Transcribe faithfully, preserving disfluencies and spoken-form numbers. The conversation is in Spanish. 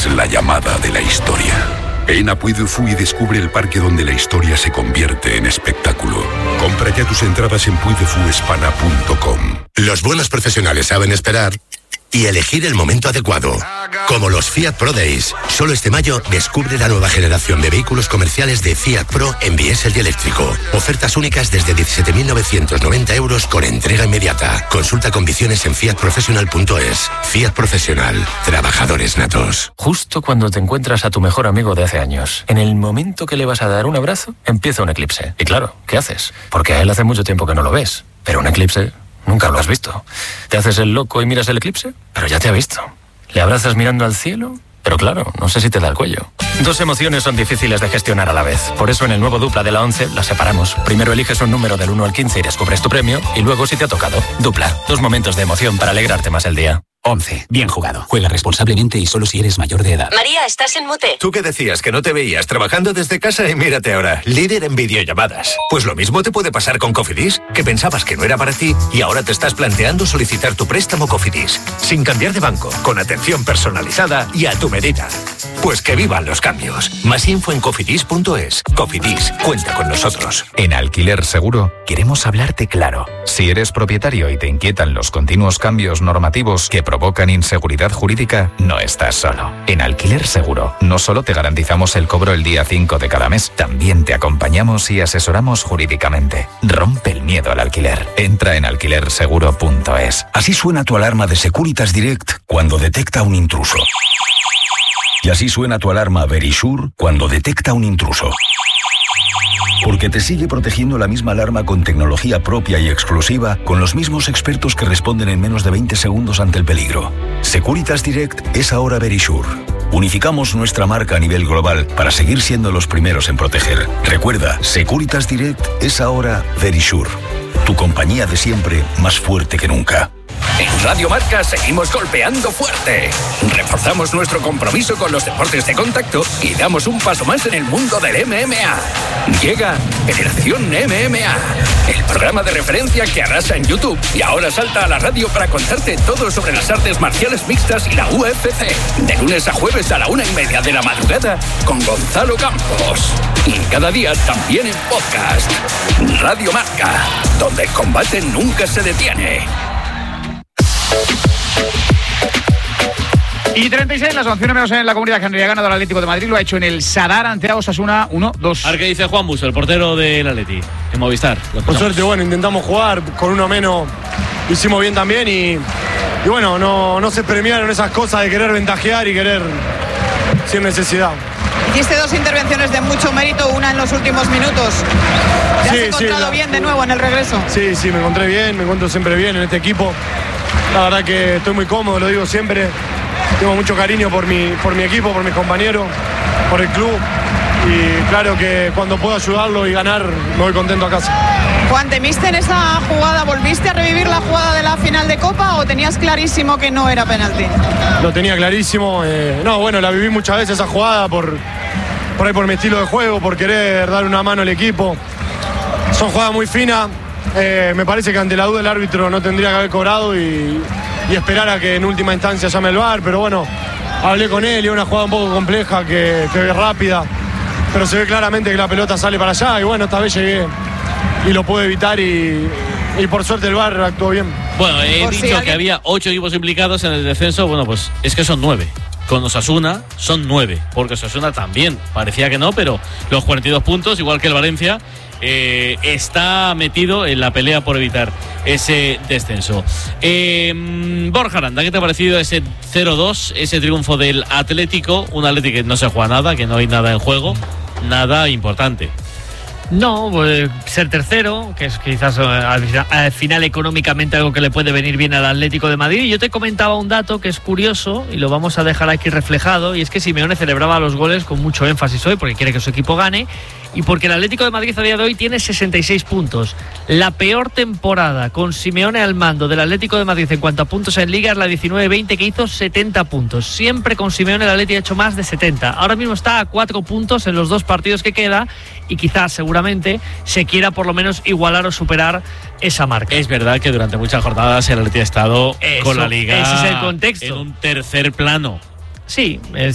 La llamada de la historia. Ven a Puy du Fou y descubre el parque donde la historia se convierte en espectáculo. Compra ya tus entradas en puy du fu hispana punto com. Los buenos profesionales saben esperar y elegir el momento adecuado. Como los Fiat Pro Days. Solo este mayo descubre la nueva generación de vehículos comerciales de Fiat Pro en diésel y eléctrico. Ofertas únicas desde diecisiete mil novecientos noventa euros con entrega inmediata. Consulta condiciones en fiat professional punto es. Fiat Profesional. Trabajadores natos. Justo cuando te encuentras a tu mejor amigo de hace años, en el momento que le vas a dar un abrazo, empieza un eclipse. Y claro, ¿qué haces? Porque a él hace mucho tiempo que no lo ves. Pero un eclipse nunca lo has visto. ¿Te haces el loco y miras el eclipse? Pero ya te ha visto. ¿Le abrazas mirando al cielo? Pero claro, no sé si te da el cuello. Dos emociones son difíciles de gestionar a la vez. Por eso en el nuevo Dupla de la once las separamos. Primero eliges un número del uno al quince y descubres tu premio. Y luego si te ha tocado. Dupla. Dos momentos de emoción para alegrarte más el día. once. Bien jugado. Juega responsablemente y solo si eres mayor de edad. María, estás en mute. Tú que decías que no te veías trabajando desde casa y mírate ahora, líder en videollamadas. Pues lo mismo te puede pasar con Cofidis, que pensabas que no era para ti y ahora te estás planteando solicitar tu préstamo Cofidis. Sin cambiar de banco, con atención personalizada y a tu medida. Pues que vivan los cambios. Más info en cofidis punto es. Cofidis, cuenta con nosotros. En Alquiler Seguro queremos hablarte claro. Si eres propietario y te inquietan los continuos cambios normativos que provocan inseguridad jurídica, no estás solo. En Alquiler Seguro no solo te garantizamos el cobro el día cinco de cada mes, también te acompañamos y asesoramos jurídicamente. Rompe el miedo al alquiler. Entra en alquiler seguro punto es. Así suena tu alarma de Securitas Direct cuando detecta un intruso. Y así suena tu alarma Verisure cuando detecta un intruso. Porque te sigue protegiendo la misma alarma con tecnología propia y exclusiva, con los mismos expertos que responden en menos de veinte segundos ante el peligro. Securitas Direct es ahora Verisure. Unificamos nuestra marca a nivel global para seguir siendo los primeros en proteger. Recuerda, Securitas Direct es ahora Verisure. Tu compañía de siempre, más fuerte que nunca. En Radio Marca seguimos golpeando fuerte. Reforzamos nuestro compromiso con los deportes de contacto y damos un paso más en el mundo del M M A. Llega Generación M M A, el programa de referencia que arrasa en YouTube y ahora salta a la radio para contarte todo sobre las artes marciales mixtas y la U F C. De lunes a jueves a la una y media de la madrugada con Gonzalo Campos. Y cada día también en podcast. Radio Marca, donde el combate nunca se detiene. Y treinta y seis, las once menos en la Comunidad Canaria. Ha ganado el Atlético de Madrid, lo ha hecho en el Sadar ante Osasuna uno dos. A ver qué dice Juan Bus, el portero del Atleti, en Movistar. Por suerte, bueno, intentamos jugar con uno menos, lo hicimos bien también y, y bueno, no, no se premiaron esas cosas de querer ventajear y querer sin necesidad. Hiciste dos intervenciones de mucho mérito, una en los últimos minutos. ¿Te has sí, encontrado sí, la, bien de nuevo en el regreso? Sí, sí, me encontré bien, me encuentro siempre bien en este equipo. La verdad que estoy muy cómodo, lo digo siempre. Tengo mucho cariño por mi, por mi equipo, por mis compañeros, por el club. Y claro que cuando puedo ayudarlo y ganar, me voy contento a casa. Juan, ¿temiste en esa jugada? ¿Volviste a revivir la jugada de la final de Copa o tenías clarísimo que no era penalti? Lo tenía clarísimo. Eh, no, bueno, la viví muchas veces esa jugada por, por ahí por mi estilo de juego, por querer dar una mano al equipo. Son jugadas muy finas. Eh, me parece que ante la duda el árbitro no tendría que haber cobrado y, y esperar a que en última instancia llame el V A R, pero bueno, hablé con él y es una jugada un poco compleja, que, que es rápida, pero se ve claramente que la pelota sale para allá y bueno, esta vez llegué y lo pude evitar y, y por suerte el V A R actuó bien. Bueno, he Por dicho si que alguien... había ocho equipos implicados en el descenso, bueno, pues es que son nueve. Con Osasuna son nueve, porque Osasuna también parecía que no, pero los cuarenta y dos puntos, igual que el Valencia, Eh, está metido en la pelea por evitar ese descenso. eh, Borja Aranda, ¿qué te ha parecido ese cero dos, ese triunfo del Atlético? Un Atlético que no se juega nada, que no hay nada en juego, nada importante. No, pues ser tercero, que es quizás al final, al final económicamente algo que le puede venir bien al Atlético de Madrid. Y yo te comentaba un dato que es curioso y lo vamos a dejar aquí reflejado, y es que Simeone celebraba los goles con mucho énfasis hoy porque quiere que su equipo gane y porque el Atlético de Madrid a día de hoy tiene sesenta y seis puntos. La peor temporada con Simeone al mando del Atlético de Madrid en cuanto a puntos en Liga es la diecinueve veinte, que hizo setenta puntos. Siempre con Simeone el Atlético ha hecho más de setenta. Ahora mismo está a cuatro puntos en los dos partidos que queda y quizás seguramente se quiera por lo menos igualar o superar esa marca. Es verdad que durante muchas jornadas el Atlético ha estado Eso, con la Liga ese es el contexto. en un tercer plano. Sí, es